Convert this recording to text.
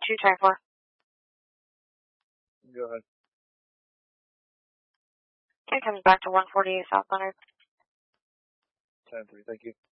train 4. Go ahead. It comes back to 148 South Leonard. 10-3, thank you.